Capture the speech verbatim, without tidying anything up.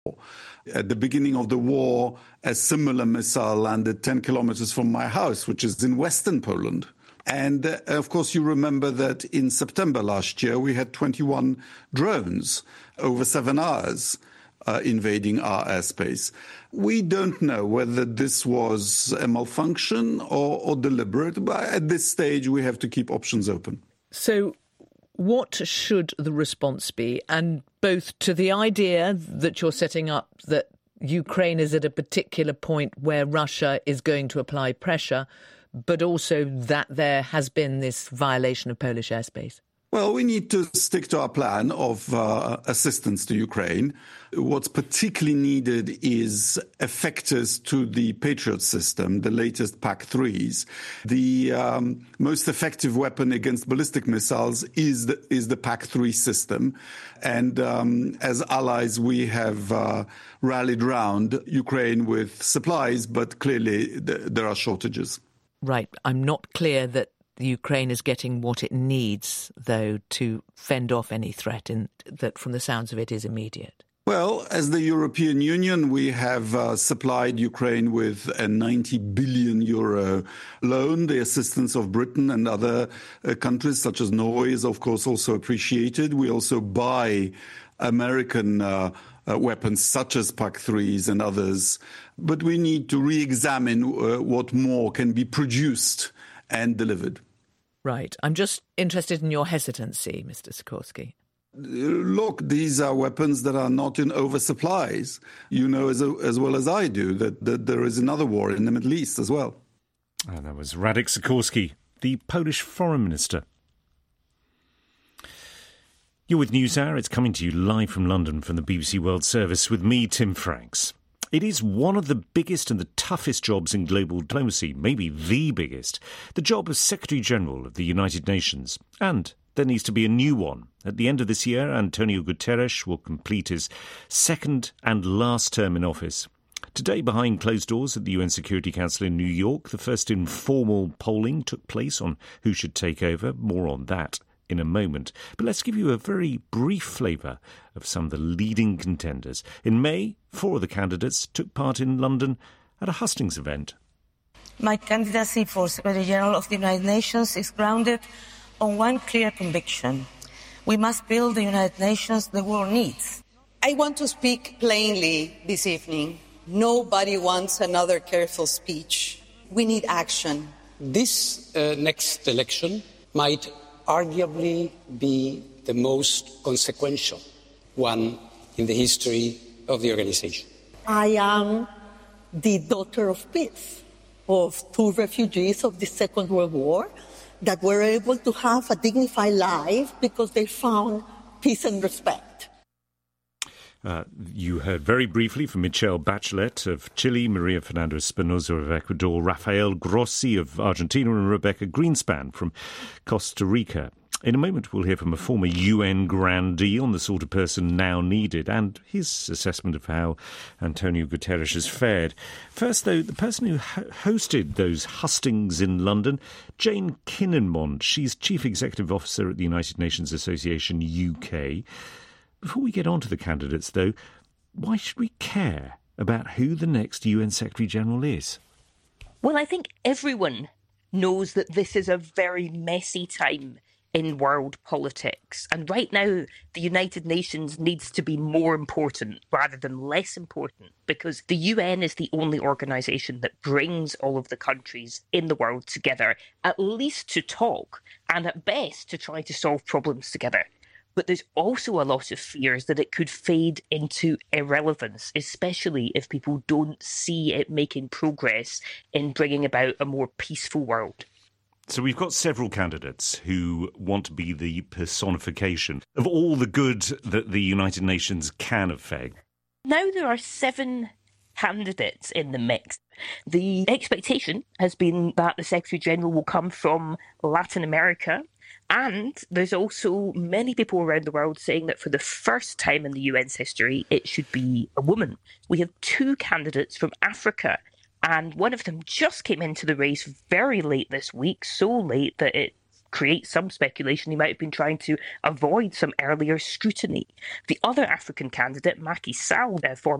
At the beginning of the war, a similar missile landed ten kilometers from my house, which is in western Poland. And uh, of course, you remember that in September last year, we had twenty-one drones over seven hours uh, invading our airspace. We don't know whether this was a malfunction or, or deliberate, but at this stage, we have to keep options open. So what should the response be? And both to the idea that you're setting up that Ukraine is at a particular point where Russia is going to apply pressure, but also that there has been this violation of Polish airspace? Well, we need to stick to our plan of uh, assistance to Ukraine. What's particularly needed is effectors to the Patriot system, the latest PAC threes. The um, most effective weapon against ballistic missiles is the, is the PAC three system. And um, as allies, we have uh, rallied round Ukraine with supplies, but clearly th- there are shortages. Right. I'm not clear that Ukraine is getting what it needs, though, to fend off any threat in, that, from the sounds of it, is immediate. Well, as the European Union, we have uh, supplied Ukraine with a ninety billion euro loan. The assistance of Britain and other uh, countries, such as Norway, is, of course, also appreciated. We also buy American uh, uh, weapons, such as PAC threes and others. But we need to re-examine uh, what more can be produced and delivered. Right. I'm just interested in your hesitancy, Mister Sikorski. Look, these are weapons that are not in oversupplies. You know as, as well as I do that, that there is another war in the Middle East as well. And that was Radek Sikorski, the Polish foreign minister. You're with NewsHour. It's coming to you live from London from the B B C World Service with me, Tim Franks. It is one of the biggest and the toughest jobs in global diplomacy, maybe the biggest, the job of Secretary-General of the United Nations. And there needs to be a new one. At the end of this year, Antonio Guterres will complete his second and last term in office. Today, behind closed doors at the U N Security Council in New York, the first informal polling took place on who should take over. More on that in a moment. But let's give you a very brief flavour of some of the leading contenders. In May, four of the candidates took part in London at a hustings event. My candidacy for Secretary-General of the United Nations is grounded on one clear conviction. We must build the United Nations the world needs. I want to speak plainly this evening. Nobody wants another careful speech. We need action. This uh, next election might arguably be the most consequential one in the history of the organization. I am the daughter of peace, of two refugees of the Second World War that were able to have a dignified life because they found peace and respect. Uh, you heard very briefly from Michelle Bachelet of Chile, Maria Fernanda Espinosa of Ecuador, Rafael Grossi of Argentina and Rebecca Greenspan from Costa Rica. In a moment, we'll hear from a former U N grandee on the sort of person now needed and his assessment of how Antonio Guterres has fared. First, though, the person who ho- hosted those hustings in London, Jane Kinnenmond. She's Chief Executive Officer at the United Nations Association U K. Before we get on to the candidates, though, why should we care about who the next U N Secretary-General is? Well, I think everyone knows that this is a very messy time in world politics. And right now, the United Nations needs to be more important rather than less important, because the U N is the only organisation that brings all of the countries in the world together, at least to talk, and at best to try to solve problems together. But there's also a lot of fears that it could fade into irrelevance, especially if people don't see it making progress in bringing about a more peaceful world. So we've got several candidates who want to be the personification of all the good that the United Nations can effect. Now there are seven candidates in the mix. The expectation has been that the Secretary-General will come from Latin America. And there's also many people around the world saying that for the first time in the U N's history, it should be a woman. We have two candidates from Africa, and one of them just came into the race very late this week, so late that it create some speculation he might have been trying to avoid some earlier scrutiny. The other African candidate, Macky Sall, uh, former